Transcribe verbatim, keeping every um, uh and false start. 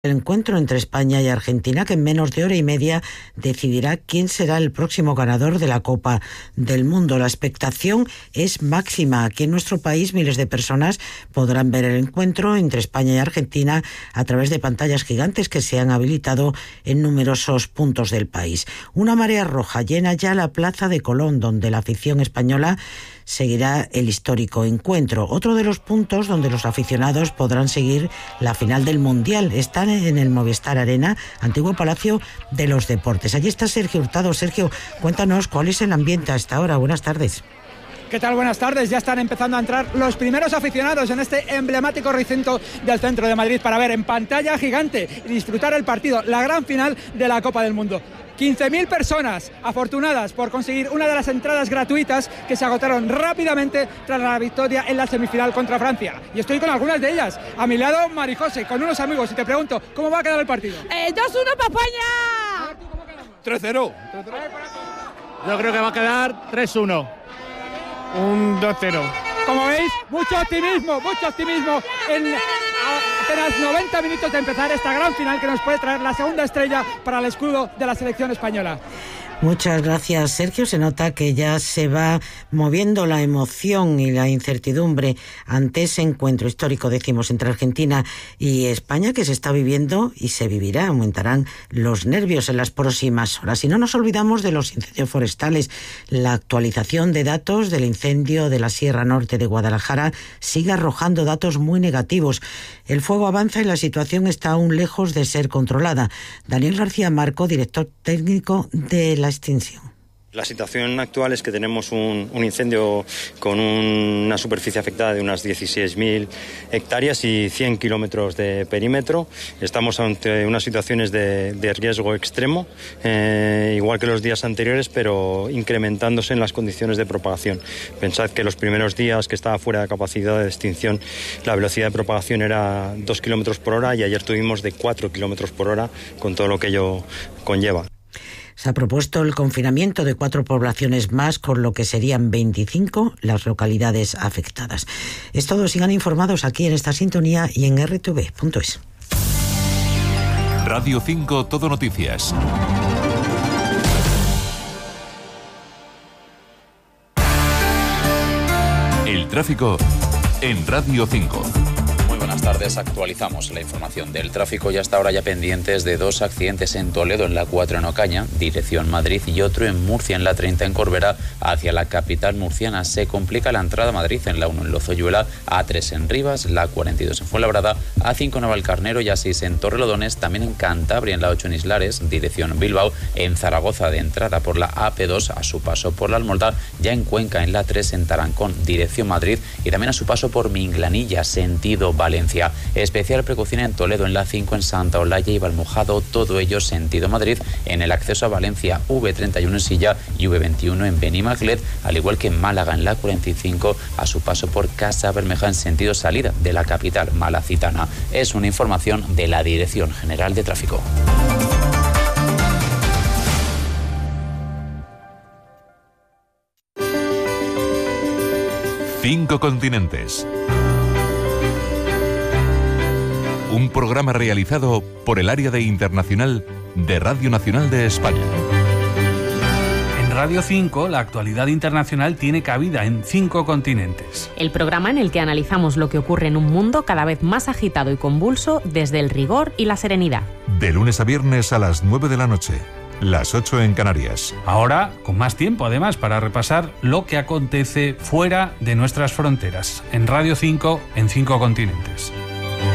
El encuentro entre España y Argentina, que en menos de hora y media decidirá quién será el próximo ganador de la Copa del Mundo. La expectación es máxima. Aquí en nuestro país miles de personas podrán ver el encuentro entre España y Argentina a través de pantallas gigantes que se han habilitado en numerosos puntos del país. Una marea roja llena ya la Plaza de Colón, donde la afición española seguirá el histórico encuentro. Otro de los puntos donde los aficionados podrán seguir la final del Mundial están en el Movistar Arena, antiguo Palacio de los Deportes. Allí está Sergio Hurtado. Sergio, cuéntanos cuál es el ambiente a esta hora. Buenas tardes. ¿Qué tal? Buenas tardes. Ya están empezando a entrar los primeros aficionados en este emblemático recinto del centro de Madrid para ver en pantalla gigante y disfrutar el partido, la gran final de la Copa del Mundo. quince mil personas afortunadas por conseguir una de las entradas gratuitas que se agotaron rápidamente tras la victoria en la semifinal contra Francia. Y estoy con algunas de ellas. A mi lado, Marijose, con unos amigos. Y te pregunto, ¿cómo va a quedar el partido? Eh, dos uno para España. tres cero. Yo creo que va a quedar tres uno. Un dos cero. Como veis, mucho optimismo, mucho optimismo en apenas noventa minutos de empezar esta gran final que nos puede traer la segunda estrella para el escudo de la selección española. Muchas gracias, Sergio. Se nota que ya se va moviendo la emoción y la incertidumbre ante ese encuentro histórico, decimos, entre Argentina y España, que se está viviendo y se vivirá. Aumentarán los nervios en las próximas horas. Y no nos olvidamos de los incendios forestales. La actualización de datos del incendio de la Sierra Norte de Guadalajara sigue arrojando datos muy negativos. El fuego avanza y la situación está aún lejos de ser controlada. Daniel García Marco, director técnico de la extinción. La situación actual es que tenemos un, un incendio con un, una superficie afectada de unas dieciséis mil hectáreas y cien kilómetros de perímetro. Estamos ante unas situaciones de, de riesgo extremo, eh, igual que los días anteriores, pero incrementándose en las condiciones de propagación. Pensad que los primeros días que estaba fuera de capacidad de extinción, la velocidad de propagación era dos kilómetros por hora y ayer tuvimos de cuatro kilómetros por hora, con todo lo que ello conlleva. Se ha propuesto el confinamiento de cuatro poblaciones más, con lo que serían veinticinco las localidades afectadas. Es todo. Sigan informados aquí en esta sintonía y en erre te ve punto es. Radio cinco Todo Noticias. El tráfico en Radio cinco. Buenas tardes, actualizamos la información del tráfico y hasta ahora ya pendientes de dos accidentes en Toledo, en la cuatro en Ocaña, dirección Madrid, y otro en Murcia, en la treinta en Corbera, hacia la capital murciana. Se complica la entrada a Madrid en la uno en Lozoyuela, A tres en Rivas, la cuarenta y dos en Fuenlabrada, A cinco en Navalcarnero y A seis en Torrelodones, también en Cantabria, en la ocho en Islares, dirección Bilbao, en Zaragoza de entrada por la A P dos a su paso por la Almolda, ya en Cuenca, en la tres en Tarancón, dirección Madrid, y también a su paso por Minglanilla, sentido Valencia. Especial precaución en Toledo, en la cinco en Santa Olalla y Valmojado, todo ello sentido Madrid, en el acceso a Valencia, V treinta y uno en Silla y V veintiuno en Benimaclet, al igual que en Málaga, en la cuarenta y cinco a su paso por Casa Bermeja en sentido salida de la capital malacitana. Es una información de la Dirección General de Tráfico. Cinco continentes. Un programa realizado por el Área de Internacional de Radio Nacional de España. En Radio cinco, la actualidad internacional tiene cabida en cinco continentes. El programa en el que analizamos lo que ocurre en un mundo cada vez más agitado y convulso desde el rigor y la serenidad. De lunes a viernes a las nueve de la noche, las ocho en Canarias. Ahora, con más tiempo además para repasar lo que acontece fuera de nuestras fronteras. En Radio cinco, en cinco continentes.